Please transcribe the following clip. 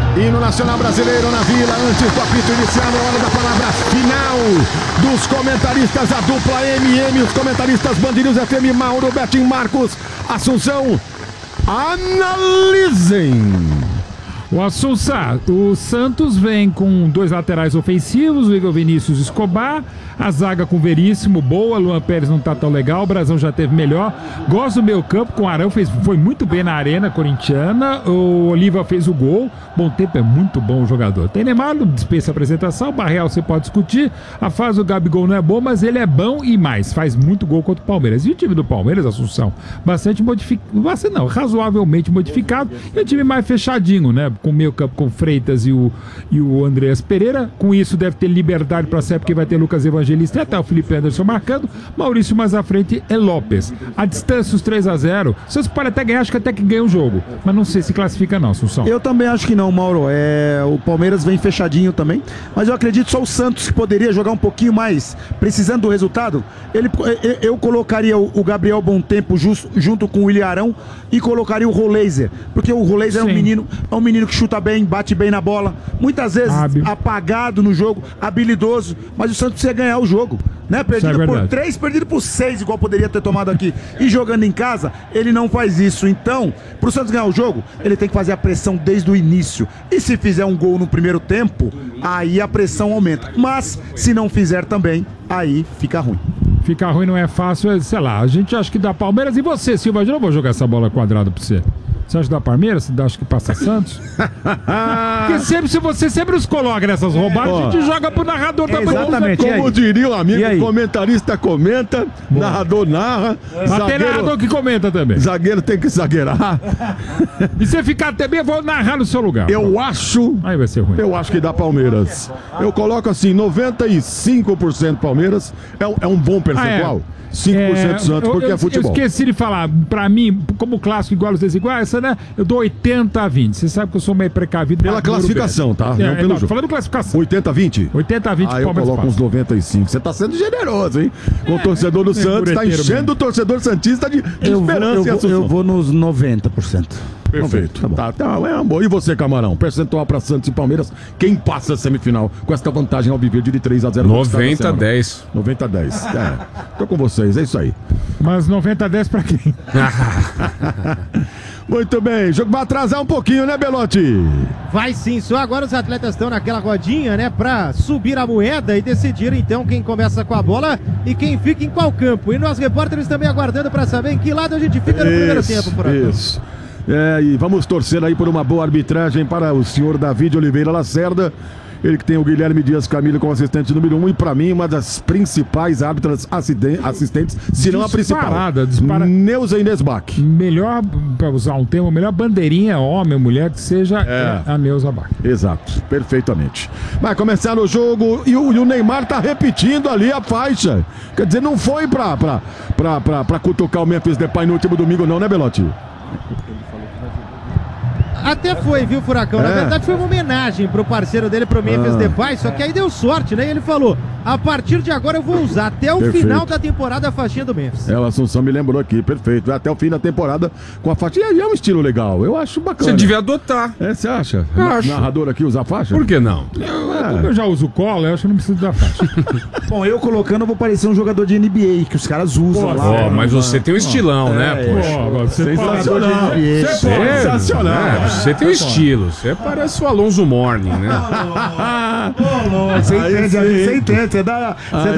Hino Nacional Brasileiro na Vila, antes do apito inicial, na hora da palavra final dos comentaristas, a dupla MM, os comentaristas Band News FM, Mauro Betim, Marcos Assunção. Analisem. O Assunção, o Santos vem com 2 laterais ofensivos, o Igor Vinícius e Escobar, a zaga com Veríssimo, boa, Luan Pérez não tá tão legal, o Brasão já teve melhor, gosto do meio campo com o Arão, foi muito bem na arena corintiana, o Oliva fez o gol, Bom Tempo é muito bom o jogador, tem Neymar, não dispensa a apresentação, Barreal você pode discutir, a fase do Gabigol não é boa, mas ele é bom e mais, faz muito gol contra o Palmeiras, e o time do Palmeiras, Assunção, razoavelmente modificado, e o time mais fechadinho, né, com o meio campo com Freitas e o Andreas Pereira. Com isso deve ter liberdade para sair, porque vai ter Lucas Evangelista e até o Felipe Anderson marcando. Maurício mais à frente é Lopes. A distância, os 3-0. O Santos pode até ganhar, acho que até que ganha o jogo. Mas não sei se classifica não, Assunção. Eu também acho que não, Mauro. O Palmeiras vem fechadinho também. Mas eu acredito só o Santos que poderia jogar um pouquinho mais, precisando do resultado. Eu colocaria o Gabriel Bom Tempo junto com o William Arão e colocaria o Roleiser. Porque o Roleiser é um menino que chuta bem, bate bem na bola, muitas vezes apagado no jogo, habilidoso, mas o Santos precisa ganhar o jogo, né? Perdido por 3, perdido por 6, igual poderia ter tomado aqui, e jogando em casa, ele não faz isso. Então, pro Santos ganhar o jogo, ele tem que fazer a pressão desde o início, e se fizer um gol no primeiro tempo, aí a pressão aumenta, mas se não fizer também, aí fica ruim. Fica ruim, não é fácil, sei lá, a gente acha que dá Palmeiras. E você, Silva, eu não vou jogar essa bola quadrada pra você. Você acha que dá Palmeiras? Você acha que passa Santos? Porque se você sempre os coloca nessas roubadas, a gente joga pro narrador da Exatamente. Como diria o amigo, comentarista comenta, narrador narra. Mas tem narrador que comenta também. Zagueiro tem que zagueirar. E você ficar também, eu vou narrar no seu lugar. Aí vai ser ruim. Eu acho que dá Palmeiras. Eu coloco assim, 95% Palmeiras. É um bom percentual. 5% Santos, porque é futebol. Eu esqueci de falar, pra mim, como clássico igual os desiguais, essa, né? Eu dou 80-20. Você sabe que eu sou meio precavido. Pela classificação, tá? Não pelo jogo. Falando classificação. 80-20? 80-20. Eu coloco uns 95. Você tá sendo generoso, hein? Com o torcedor do Santos, tá enchendo o torcedor santista de esperança. Eu vou nos 90%. Perfeito. Tá, é uma boa. E você, Camarão? Percentual para Santos e Palmeiras. Quem passa a semifinal com esta vantagem ao Alviverde de 3-0? 90-10. 90-10. Tô com vocês, é isso aí. Mas 90-10 pra quem? Muito bem. O jogo vai atrasar um pouquinho, né, Belotti? Vai sim. Só agora os atletas estão naquela rodinha, né, pra subir a moeda e decidir então quem começa com a bola e quem fica em qual campo. E nós repórteres também aguardando pra saber em que lado a gente fica no primeiro tempo, por aqui. Isso. E vamos torcer aí por uma boa arbitragem para o senhor David Oliveira Lacerda. Ele que tem o Guilherme Dias Camilo como assistente número 1 e para mim uma das principais árbitras assistentes, se não a principal. Disparada. Neuza Inês Bach. Melhor, para usar um termo, melhor bandeirinha, homem ou mulher que seja a Neuza Bach. Exato, perfeitamente. Vai começar o jogo e o Neymar tá repetindo ali a faixa. Quer dizer, não foi pra cutucar o Memphis Depay no último domingo não, né, Belotti? Até foi, viu, Furacão? Na verdade foi uma homenagem pro parceiro dele, pro Memphis Depay, só que aí deu sorte, né? E ele falou, a partir de agora eu vou usar até o final da temporada a faixinha do Memphis. A Assunção me lembrou aqui, perfeito. Até o fim da temporada com a faixa. E é um estilo legal, eu acho bacana. Você devia adotar. Você acha? Acho. Narrador aqui usar faixa? Por que não? Como eu já uso cola, eu acho que não preciso da faixa. Bom, eu colocando, eu vou parecer um jogador de NBA, que os caras usam lá. Mas você tem um estilão, né, poxa? Sensacional. Sensacional. Você tem um estilo. Você parece o Alonso Morning, né? Você entende, você dá